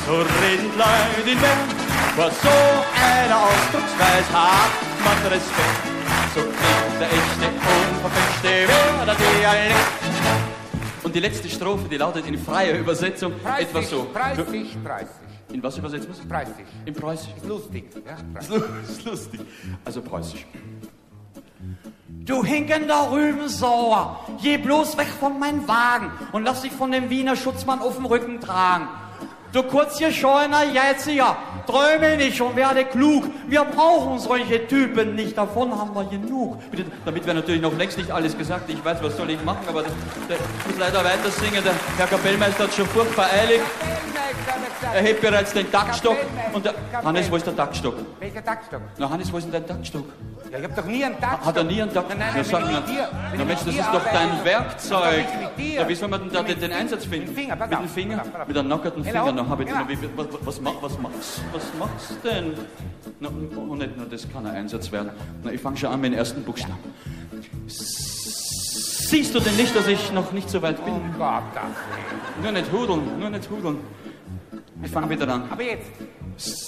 So reden Leute in Welt, vor so einer Ausdrucksweise hat man Respekt. So klingt der echte, unverfälschte Werder Dialekt. Und die letzte Strophe, die lautet in freier Übersetzung etwa so. 30. In was übersetzt man es? 30. In Preußisch. Ist lustig. Ja, Ist lustig. Also Preußisch. Du hinkender Rübensauer, geh bloß weg von meinem Wagen und lass dich von dem Wiener Schutzmann auf dem Rücken tragen. Du kurzgeschollener Jetziger, träume nicht und werde klug. Wir brauchen solche Typen nicht, davon haben wir genug. Bitte, damit wäre natürlich noch längst nicht alles gesagt. Ich weiß, was soll ich machen, aber ich muss leider weiter singen. Der Herr Kapellmeister hat schon furchtbar eilig. Er hebt bereits den Taktstock. Und der Hannes, wo ist der Taktstock? Welcher Taktstock? Na Hannes, wo ist denn dein Taktstock? Ja, ich hab doch nie einen Taktstock. Hat er nie einen Taktstock? Nein, Na, sag wenn mal. ich mit dir- Na Mensch, das ist doch dein Werkzeug. Na, wie soll man denn da den Einsatz finden? Mit dem Finger, pass Mit auf. dem Finger? Pass auf. Mit einem nackerten Genau. Finger. Na, hab ich Ja. was machst du denn? Na, und nicht nur das kann ein Einsatz werden. Na, ich fange schon an mit dem ersten Buchstaben. Siehst du denn nicht, dass ich noch nicht so weit bin? Oh Gott, das Nur nicht hudeln, nur nicht hudeln. Ich fange wieder an. Aber jetzt.